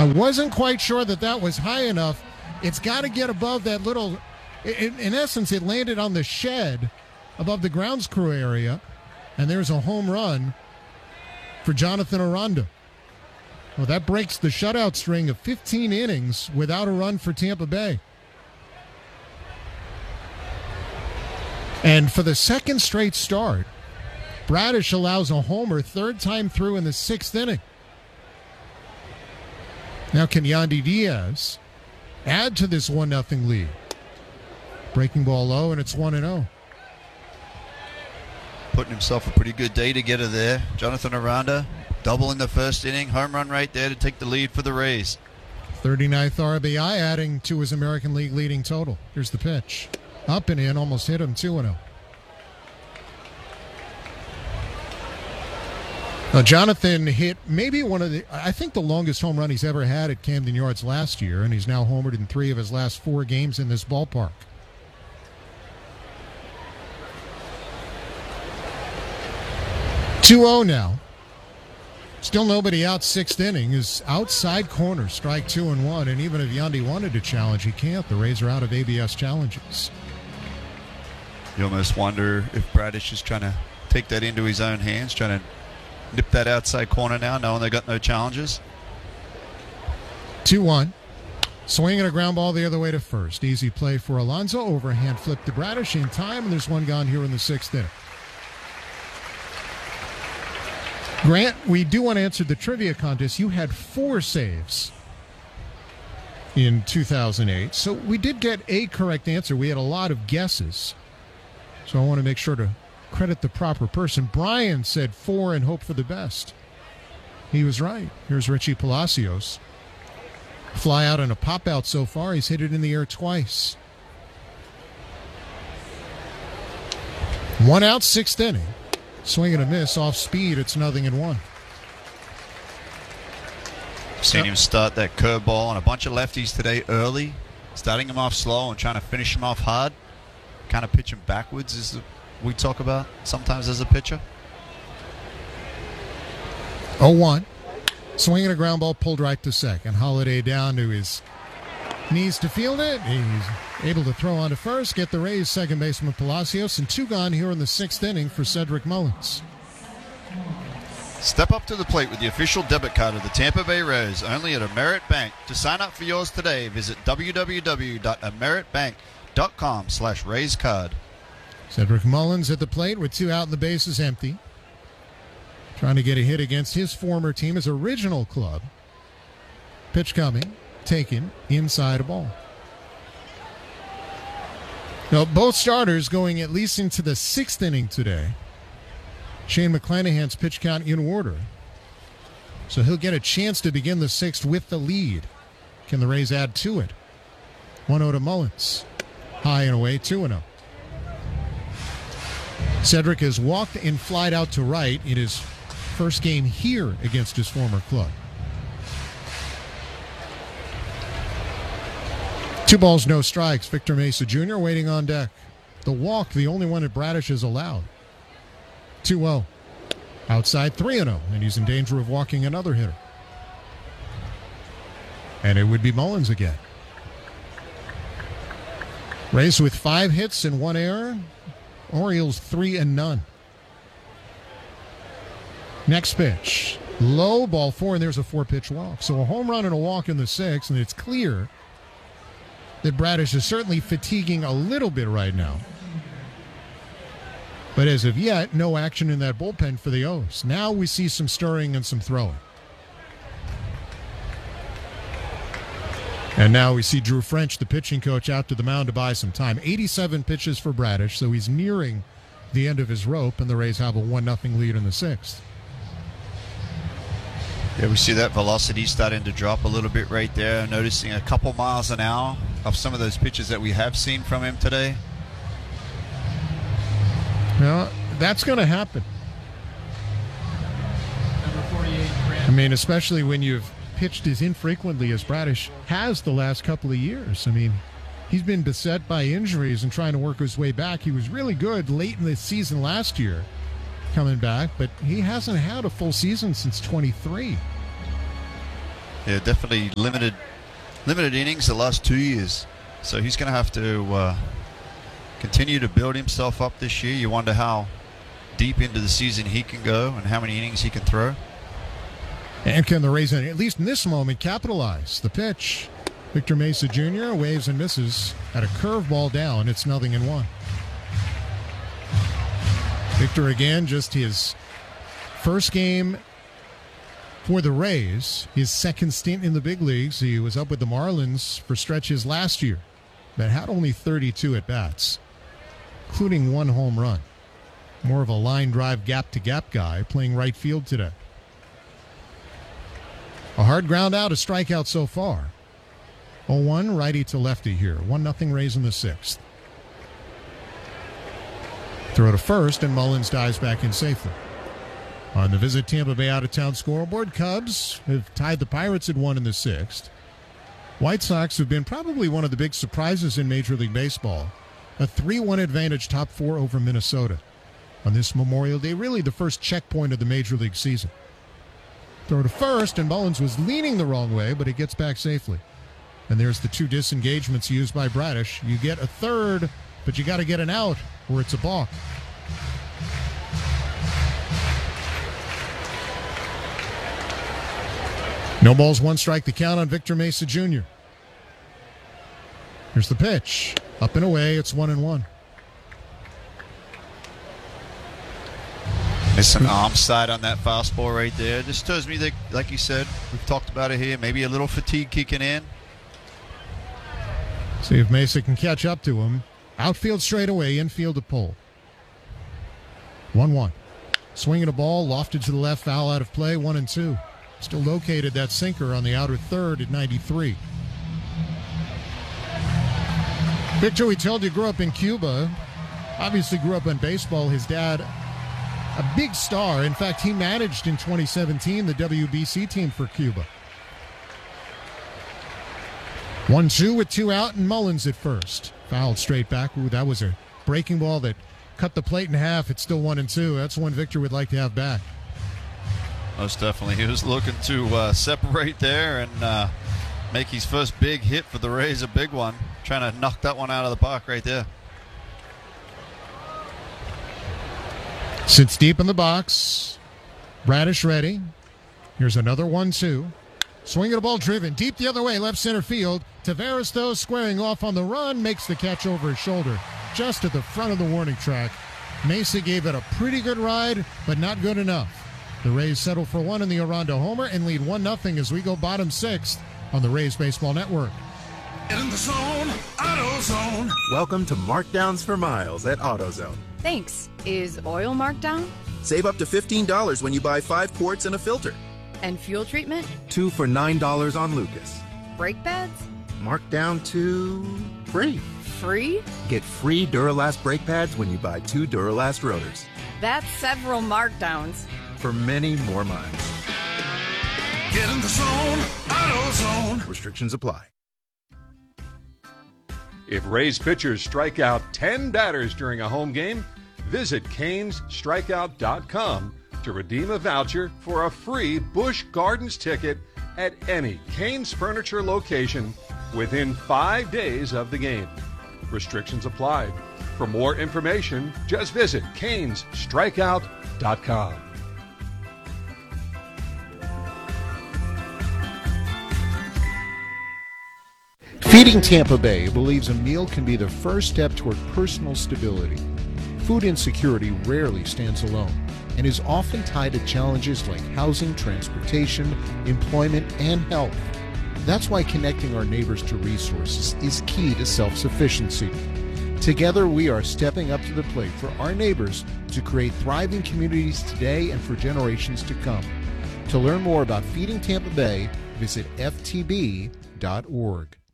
wasn't quite sure that was high enough. It's got to get above that little, in essence, it landed on the shed above the grounds crew area, and there's a home run for Jonathan Aranda. Well, that breaks the shutout string of 15 innings without a run for Tampa Bay. And for the second straight start, Bradish allows a homer third time through in the sixth inning. Now can Yandy Diaz add to this 1-0 lead? Breaking ball low, and it's 1-0. Putting himself a pretty good day together there. Jonathan Aranda, double in the first inning, home run right there to take the lead for the Rays. 39th RBI, adding to his American League leading total. Here's the pitch. Up and in, almost hit him, 2-0. Now, Jonathan hit maybe I think the longest home run he's ever had at Camden Yards last year, and he's now homered in 3 of his last 4 games in this ballpark. (2-0) now. Still nobody out, sixth inning. Is outside corner, strike 2-1, and even if Yandy wanted to challenge, he can't. The Rays are out of ABS challenges. You almost wonder if Bradish is trying to take that into his own hands, trying to nip that outside corner now, knowing they got no challenges. 2-1. Swinging a ground ball the other way to first. Easy play for Alonso. Overhand flip to Bradish in time, and there's one gone here in the sixth inning. Grant, we do want to answer the trivia contest. You had 4 saves in 2008, so we did get a correct answer. We had a lot of guesses, so I want to make sure to credit the proper person. Brian said 4 and hope for the best. He was right. Here's Richie Palacios. Fly out and a pop out so far. He's hit it in the air twice. 1 out, sixth inning. Swing and a miss off speed. It's 0-1. Seen him start that curveball on a bunch of lefties today early, starting him off slow and trying to finish him off hard. Kind of pitch him backwards is we talk about sometimes as a pitcher. 0-1. Swinging a ground ball pulled right to second. Holiday down to his knees to field it. He's able to throw on to first, get the Rays second baseman Palacios, and 2 gone here in the sixth inning for Cedric Mullins. Step up to the plate with the official debit card of the Tampa Bay Rays, only at Amerit Bank. To sign up for yours today, visit www.ameritbank.com/rayscard. Cedric Mullins at the plate with 2 out and the bases empty. Trying to get a hit against his former team, his original club. Pitch coming, taken, inside a ball. Now, both starters going at least into the sixth inning today. Shane McClanahan's pitch count in order. So he'll get a chance to begin the sixth with the lead. Can the Rays add to it? 1-0 to Mullins. High and away, 2-0. Cedric has walked and flied out to right in his first game here against his former club. 2 balls, no strikes. Victor Mesa Jr. waiting on deck. The walk, the only one that Bradish has allowed. 2-0. Outside 3-0, and he's in danger of walking another hitter. And it would be Mullins again. Rays with 5 hits and 1 error. Orioles 3-0. Next pitch. Low, ball 4, and there's a 4-pitch walk. So a home run and a walk in the sixth, and it's clear that Bradish is certainly fatiguing a little bit right now. But as of yet, no action in that bullpen for the O's. Now we see some stirring and some throwing. And now we see Drew French, the pitching coach, out to the mound to buy some time. 87 pitches for Bradish, so he's nearing the end of his rope, and the Rays have a 1-0 lead in the sixth. Yeah, we see that velocity starting to drop a little bit right there. Noticing a couple miles an hour of some of those pitches that we have seen from him today. Well, that's going to happen. I mean, especially when you've pitched as infrequently as Bradish has the last couple of years. I mean, he's been beset by injuries and trying to work his way back. He was really good late in the season last year coming back, but he hasn't had a full season since 23. Yeah, definitely limited innings the last 2 years. So he's going to have to continue to build himself up this year. You wonder how deep into the season he can go and how many innings he can throw. And can the Rays, at least in this moment, capitalize? The pitch. Victor Mesa Jr. waves and misses at a curveball down. It's 0-1. Victor again, just his first game for the Rays, his second stint in the big leagues. He was up with the Marlins for stretches last year, but had only 32 at-bats, including 1 home run. More of a line drive gap-to-gap guy playing right field today. A hard ground out, a strikeout so far. 0-1, righty to lefty here. 1-0 Rays in the 6th. Throw to first, and Mullins dives back in safely. On the Visit Tampa Bay out-of-town scoreboard, Cubs have tied the Pirates at 1 in the 6th. White Sox have been probably one of the big surprises in Major League Baseball. A 3-1 advantage, top 4 over Minnesota. On this Memorial Day, really the first checkpoint of the Major League season. Throw to first, and Mullins was leaning the wrong way, but he gets back safely. And there's the 2 disengagements used by Bradish. You get a third, but you got to get an out, or it's a balk. No balls, 1 strike, the count on Victor Mesa Jr. Here's the pitch. Up and away, it's 1-1. There's some arm side on that fastball right there. This tells me that, like you said, we've talked about it here, maybe a little fatigue kicking in. See if Mesa can catch up to him. Outfield straight away, infield to pull. 1-1. Swinging a ball, lofted to the left, foul out of play, 1-2. Still located that sinker on the outer third at 93. Victor, we told you grew up in Cuba. Obviously grew up in baseball. His dad, a big star. In fact, he managed in 2017 the WBC team for Cuba. 1-2 with 2 out, and Mullins at first. Fouled straight back. Ooh, that was a breaking ball that cut the plate in half. It's still 1-2. That's one Victor would like to have back. Most definitely. He was looking to separate there and make his first big hit for the Rays, a big one. Trying to knock that one out of the park right there. Sits deep in the box. Bradish ready. Here's another 1-2. Swinging a ball driven deep the other way, left center field. Taveras, though, squaring off on the run, makes the catch over his shoulder, just at the front of the warning track. Mesa gave it a pretty good ride, but not good enough. The Rays settle for 1 in the Aranda homer and lead 1-0 as we go bottom 6th on the Rays Baseball Network. In the zone, AutoZone. Welcome to Markdowns for Miles at AutoZone. Thanks. Is oil marked down? Save up to $15 when you buy 5 quarts and a filter. And fuel treatment? 2 for $9 on Lucas. Brake pads? Marked down to free. Free? Get free Duralast brake pads when you buy 2 Duralast rotors. That's several markdowns. For many more miles. Get in the zone, AutoZone. Restrictions apply. If Rays pitchers strike out 10 batters during a home game, visit CanesStrikeout.com to redeem a voucher for a free Busch Gardens ticket at any Canes Furniture location within 5 days of the game. Restrictions apply. For more information, just visit CanesStrikeout.com. Feeding Tampa Bay believes a meal can be the first step toward personal stability. Food insecurity rarely stands alone and is often tied to challenges like housing, transportation, employment, and health. That's why connecting our neighbors to resources is key to self-sufficiency. Together, we are stepping up to the plate for our neighbors to create thriving communities today and for generations to come. To learn more about Feeding Tampa Bay, visit ftb.org.